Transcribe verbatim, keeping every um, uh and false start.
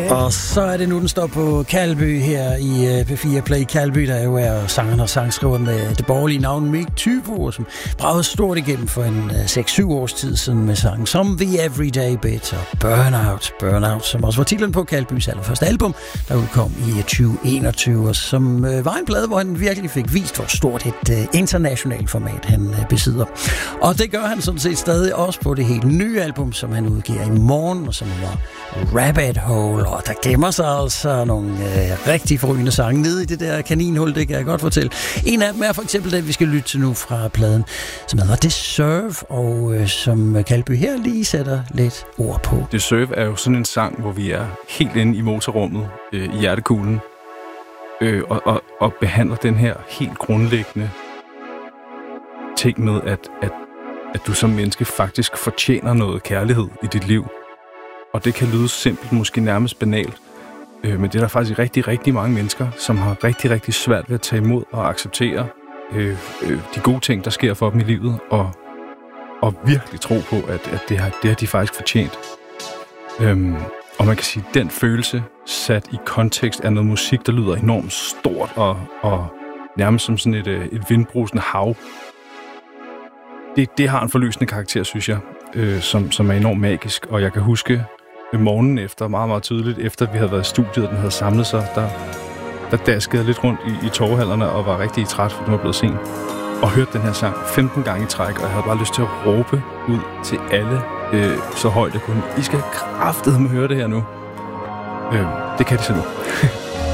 Og så er det nu, den står på Kalby her i P fire Play. Kalby, der jo er sangeren og sangskriver med det borgerlige navn Mik Thybo, som bragede stort igennem for en seks syv års tid siden med sangen som The Everyday Bit og Burnout. Burnout, som også var titlen på Kalbys allerførste album, der udkom i tyve enogtyve, og som var en plade, hvor han virkelig fik vist, hvor stort et internationalt format han besidder. Og det gør han sådan set stadig også på det helt nye album, som han udgiver i morgen, og som var Rabbit Hole, og der gemmer sig altså nogle øh, rigtig forrygende sange nede i det der kaninhul, det kan jeg godt fortælle. En af dem er for eksempel den, vi skal lytte til nu fra pladen, som hedder Deserve, og øh, som Kalby her lige sætter lidt ord på. Deserve er jo sådan en sang, hvor vi er helt inde i motorrummet, øh, i hjertekuglen, øh, og, og, og behandler den her helt grundlæggende ting med, at, at, at du som menneske faktisk fortjener noget kærlighed i dit liv. Og det kan lyde simpelt, måske nærmest banalt, øh, men det er der faktisk rigtig, rigtig mange mennesker, som har rigtig, rigtig svært ved at tage imod og acceptere øh, øh, de gode ting, der sker for dem i livet, og, og virkelig tro på, at, at det, har, det har de faktisk fortjent. Øhm, og man kan sige, at den følelse sat i kontekst af noget musik, der lyder enormt stort og, og nærmest som sådan et, et vindbrusende hav, det, det har en forløsende karakter, synes jeg, øh, som, som er enormt magisk, og jeg kan huske morgenen efter, meget, meget tydeligt, efter vi havde været i studiet, og den havde samlet sig, der, der daskede jeg lidt rundt i, i torvehallerne og var rigtig træt, for den var blevet sent. Og hørte den her sang femten gange i træk, og jeg havde bare lyst til at råbe ud til alle, øh, så højt jeg kunne. I skal kraftedeme høre det her nu. Øh, det kan de så nu.